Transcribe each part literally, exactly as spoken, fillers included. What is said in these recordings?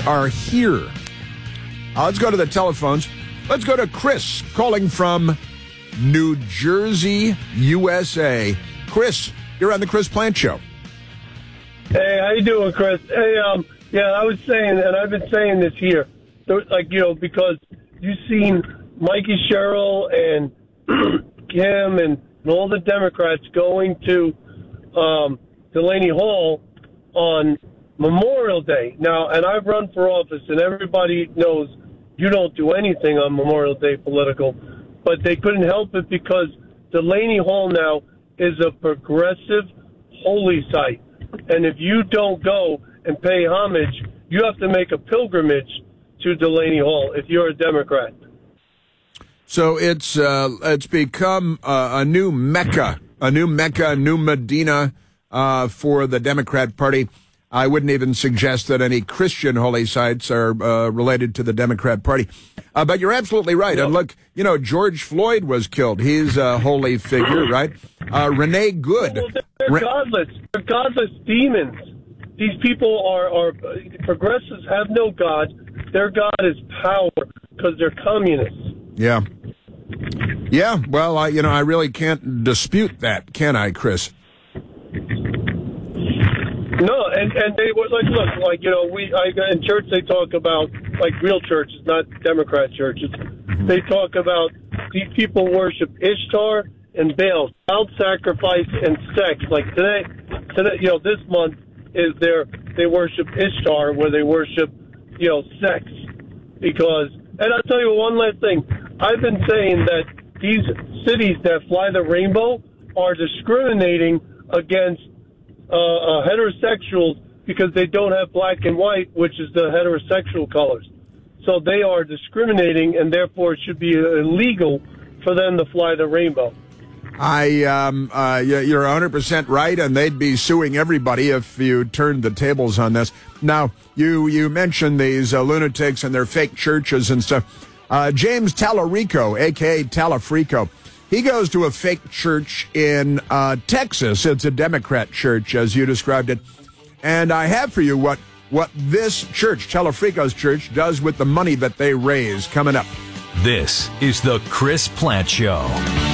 are here. Uh, let's go to the telephones. Let's go to Chris calling from New Jersey, U S A. Chris, you're on the Chris Plant Show. Hey, how you doing, Chris? Hey, um, yeah, I was saying, and I've been saying this here, like, you know, because you've seen Mikey Sherrill and Kim and all the Democrats going to um, Delaney Hall on Memorial Day. Now, and I've run for office, and everybody knows you don't do anything on Memorial Day political, but they couldn't help it because Delaney Hall now is a progressive holy site. And if you don't go and pay homage, you have to make a pilgrimage to Delaney Hall if you're a Democrat. So it's uh, it's become uh, a new Mecca, a new Mecca, a new Medina uh, for the Democrat Party. I wouldn't even suggest that any Christian holy sites are uh, related to the Democrat Party. Uh, but you're absolutely right. No. And look, you know, George Floyd was killed. He's a holy figure, right? Uh, Renee Good. Well, they're Re- godless. They're godless demons. These people are, are progressives have no God. Their God is power because they're communists. Yeah. Yeah, well, I, you know, I really can't dispute that, can I, Chris? No, and, and they were like, look, like, you know, we I, in church they talk about, like real churches, not Democrat churches. Mm-hmm. They talk about these people worship Ishtar and Baal, child sacrifice and sex. Like today, today, you know, this month is their, they worship Ishtar, where they worship, you know, sex. Because, and I'll tell you one last thing. I've been saying that these cities that fly the rainbow are discriminating against uh, uh, heterosexuals because they don't have black and white, which is the heterosexual colors. So they are discriminating, and therefore it should be illegal for them to fly the rainbow. I, um, uh, you're one hundred percent right, and they'd be suing everybody if you turned the tables on this. Now, you, you mentioned these uh, lunatics and their fake churches and stuff. Uh, James Tallarico, a k a. Talafrico, he goes to a fake church in uh, Texas. It's a Democrat church, as you described it. And I have for you what, what this church, Talafrico's church, does with the money that they raise coming up. This is the Chris Plant Show.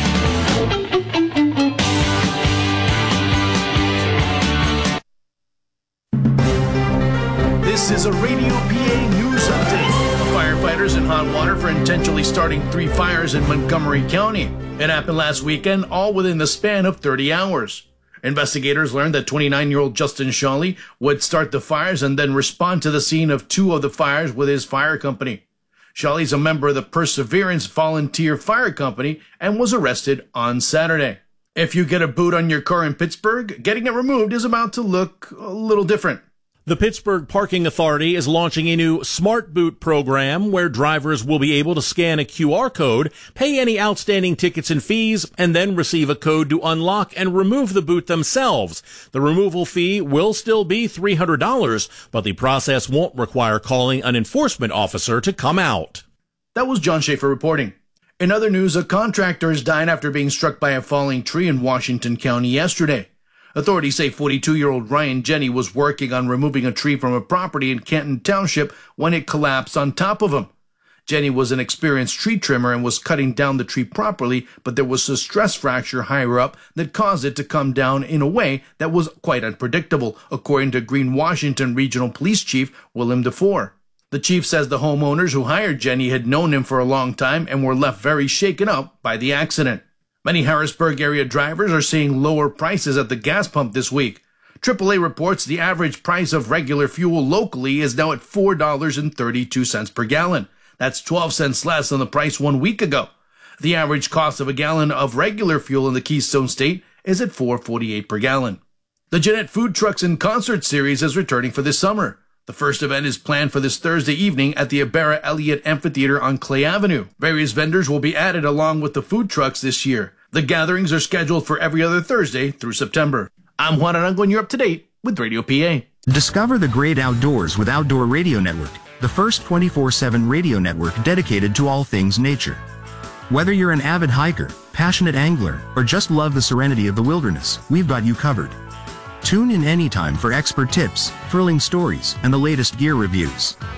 This is a Radio P A News Update. Firefighters in hot water for intentionally starting three fires in Montgomery County. It happened last weekend, all within the span of thirty hours. Investigators learned that twenty-nine-year-old Justin Shawley would start the fires and then respond to the scene of two of the fires with his fire company. Shawley's a member of the Perseverance Volunteer Fire Company and was arrested on Saturday. If you get a boot on your car in Pittsburgh, getting it removed is about to look a little different. The Pittsburgh Parking Authority is launching a new Smart Boot program where drivers will be able to scan a Q R code, pay any outstanding tickets and fees, and then receive a code to unlock and remove the boot themselves. The removal fee will still be three hundred dollars, but the process won't require calling an enforcement officer to come out. That was John Schaefer reporting. In other news, a contractor has died after being struck by a falling tree in Washington County yesterday. Authorities say forty-two-year-old Ryan Jenny was working on removing a tree from a property in Canton Township when it collapsed on top of him. Jenny was an experienced tree trimmer and was cutting down the tree properly, but there was a stress fracture higher up that caused it to come down in a way that was quite unpredictable, according to Green Washington Regional Police Chief Willem DeFore. The chief says the homeowners who hired Jenny had known him for a long time and were left very shaken up by the accident. Many Harrisburg area drivers are seeing lower prices at the gas pump this week. triple A reports the average price of regular fuel locally is now at four dollars and thirty-two cents per gallon. That's twelve cents less than the price one week ago. The average cost of a gallon of regular fuel in the Keystone State is at four dollars and forty-eight cents per gallon. The Jeanette Food Trucks and Concert Series is returning for this summer. The first event is planned for this Thursday evening at the Abera Elliott Amphitheater on Clay Avenue. Various vendors will be added along with the food trucks this year. The gatherings are scheduled for every other Thursday through September. I'm Juan Arango, and you're up to date with Radio P A. Discover the great outdoors with Outdoor Radio Network, the first twenty-four seven radio network dedicated to all things nature. Whether you're an avid hiker, passionate angler, or just love the serenity of the wilderness, we've got you covered. Tune in anytime for expert tips, thrilling stories, and the latest gear reviews.